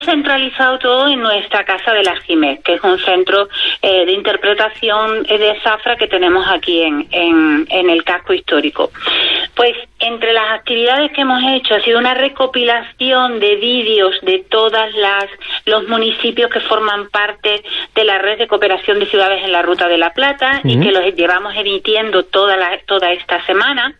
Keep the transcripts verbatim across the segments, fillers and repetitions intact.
centralizado todo en nuestra Casa de la Jimés, que es un centro eh, de interpretación de Zafra que tenemos aquí en, en, en el casco histórico. Pues entre las actividades que hemos hecho ha sido una recopilación de vídeos de todas las los municipios que forman parte de la red de cooperación de ciudades en la Ruta de la Plata, uh-huh. y que los llevamos emitiendo toda la, toda esta semana.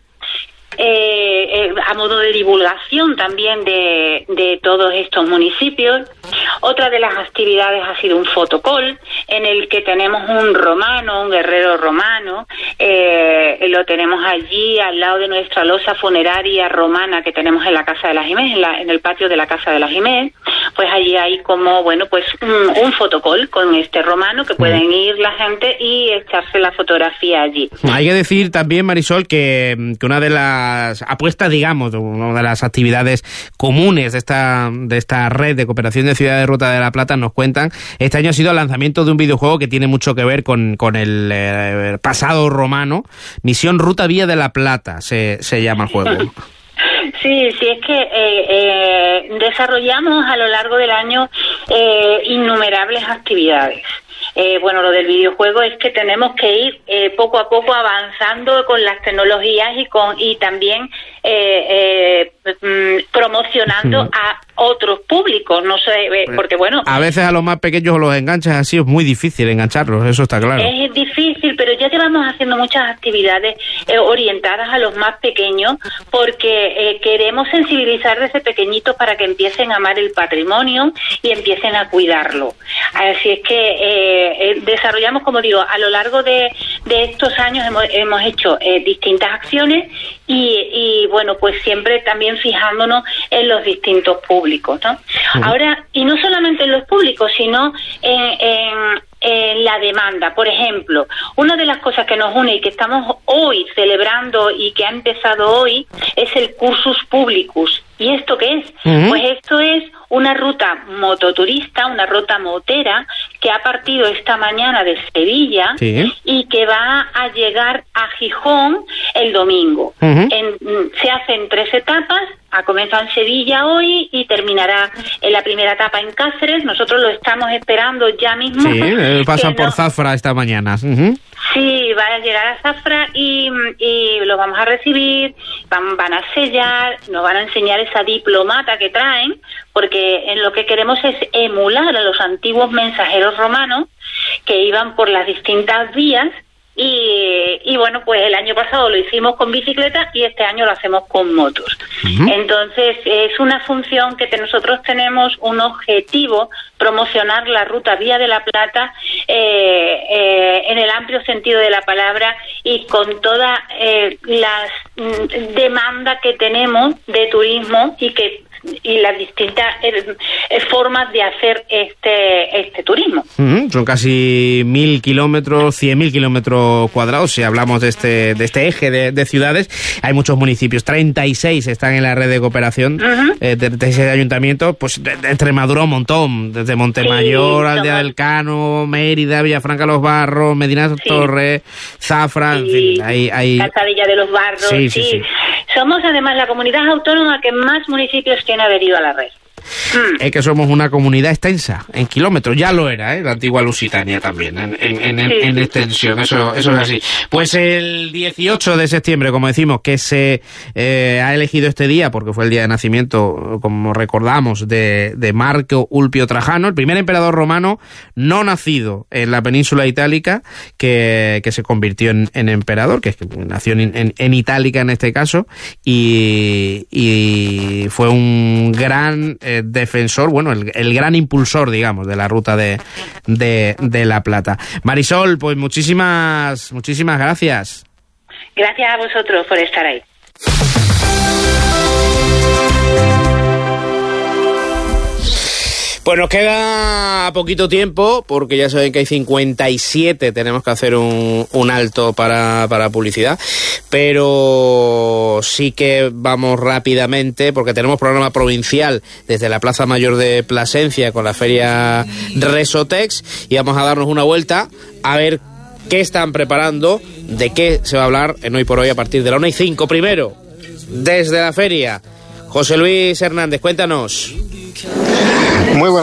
Eh, eh, a modo de divulgación también de, de todos estos municipios. Otra de las actividades ha sido un fotocall en el que tenemos un romano, un guerrero romano, eh, lo tenemos allí al lado de nuestra losa funeraria romana que tenemos en la Casa de la Jimés, en, la, en el patio de la Casa de la Jimés. Pues allí hay como, bueno, pues un, un fotocall con este romano que pueden ir la gente y echarse la fotografía allí. Hay que decir también, Marisol, que, que una de las apuestas, digamos, una de las actividades comunes de esta de esta red de cooperación de ciudades de Ruta de la Plata, nos cuentan, este año ha sido el lanzamiento de un videojuego que tiene mucho que ver con, con el eh, pasado romano. Misión Ruta Vía de la Plata se, se llama el juego. Sí, sí, es que eh, eh, desarrollamos a lo largo del año eh, innumerables actividades. Eh, bueno, lo del videojuego es que tenemos que ir eh, poco a poco avanzando con las tecnologías y con y también eh, eh, promocionando a otros públicos, no sé, eh, porque bueno... A veces a los más pequeños los enganchas así, es muy difícil engancharlos, eso está claro. Es difícil, pero ya llevamos haciendo muchas actividades eh, orientadas a los más pequeños porque eh, queremos sensibilizar desde pequeñitos para que empiecen a amar el patrimonio y empiecen a cuidarlo. Así es que eh, eh, desarrollamos, como digo, a lo largo de, de estos años hemos, hemos hecho eh, distintas acciones y, y bueno, pues siempre también fijándonos en los distintos públicos, ¿no? Uh-huh. Ahora, y no solamente en los públicos, sino en, en, en la demanda. Por ejemplo, una de las cosas que nos une y que estamos hoy celebrando y que ha empezado hoy es el Cursus Publicus. ¿Y esto qué es? Uh-huh. Pues esto es una ruta mototurista, una ruta motera que ha partido esta mañana de Sevilla, sí, y que va a llegar a Gijón el domingo. Uh-huh. En, se hace en tres etapas. Ha comenzado en Sevilla hoy y terminará en la primera etapa en Cáceres. Nosotros lo estamos esperando ya mismo. Sí, pasan por no... Zafra esta mañana. Uh-huh. Sí, va a llegar a Zafra y, y lo vamos a recibir, van, van a sellar, nos van a enseñar esa diplomata que traen, porque en lo que queremos es emular a los antiguos mensajeros romanos que iban por las distintas vías. Y, y bueno, pues el año pasado lo hicimos con bicicleta y este año lo hacemos con motos. Uh-huh. Entonces es una función que te, nosotros tenemos un objetivo, promocionar la ruta Vía de la Plata eh, eh, en el amplio sentido de la palabra y con toda eh, la mm, demanda que tenemos de turismo y que y las distintas eh, formas de hacer este este turismo. Mm, son casi mil kilómetros, cien mil kilómetros cuadrados, si hablamos de este de este eje de, de ciudades. Hay muchos municipios, treinta y seis están en la red de cooperación, uh-huh. eh, de treinta y seis ayuntamientos, pues de, de Extremadura un montón, desde Montemayor, sí, Aldea somos... del Cano, Mérida, Villafranca Los Barros, Medina sí. Torres, Zafra, sí. en fin, hay, hay... Calzadilla de los Barros, sí, sí, sí. sí. Somos además la comunidad autónoma que más municipios tiene adherido a la red. Mm. Es que somos una comunidad extensa en kilómetros, ya lo era, ¿eh? La antigua Lusitania también, en, en, en, sí. en extensión, eso, eso es así. Pues el dieciocho de septiembre, como decimos, que se eh, ha elegido este día, porque fue el día de nacimiento, como recordamos, de, de Marco Ulpio Trajano, el primer emperador romano no nacido en la península itálica, que, que se convirtió en, en emperador, que, es que nació en, en, en Itálica en este caso, y, y fue un gran... Eh, defensor, bueno, el, el gran impulsor, digamos, de la ruta de, de, de la Plata. Marisol, pues muchísimas, muchísimas gracias. Gracias a vosotros por estar ahí. Pues nos queda poquito tiempo, porque ya saben que hay cincuenta y siete, tenemos que hacer un, un alto para, para publicidad, pero sí que vamos rápidamente, porque tenemos programa provincial desde la Plaza Mayor de Plasencia con la Feria Resotex, y vamos a darnos una vuelta a ver qué están preparando, de qué se va a hablar en Hoy por Hoy a partir de la una y cinco. Primero, desde la feria, José Luis Hernández, cuéntanos. Muy buenas.